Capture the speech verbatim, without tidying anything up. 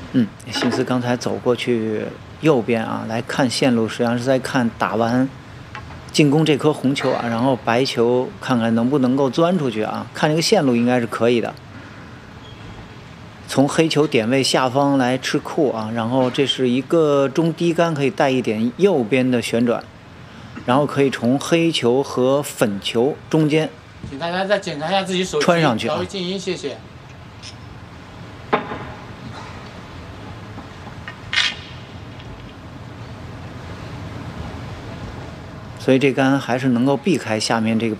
嗯，心思刚才走过去右边啊，来看线路，实际上是在看打完进攻这颗红球啊，然后白球看看能不能够钻出去啊，看这个线路应该是可以的。从黑球点位下方来吃库啊，然后这是一个中低杆，可以带一点右边的旋转，然后可以从黑球和粉球中间， 请大家再检查一下自己手机， 穿上去啊。 调静音，谢谢。 所以这杆还是能够避开下面这个。